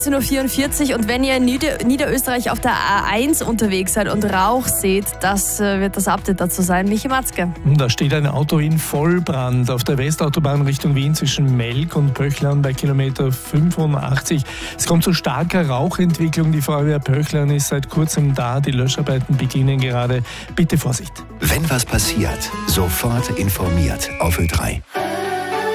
19:44 Uhr und wenn ihr in Niederösterreich auf der A1 unterwegs seid und Rauch seht, das wird das Update dazu sein. Michi Matzke. Da steht ein Auto in Vollbrand auf der Westautobahn Richtung Wien zwischen Melk und Pöchlern bei Kilometer 85. Es kommt zu starker Rauchentwicklung. Die Feuerwehr Pöchlern ist seit kurzem da. Die Löscharbeiten beginnen gerade. Bitte Vorsicht. Wenn was passiert, sofort informiert auf Ö3.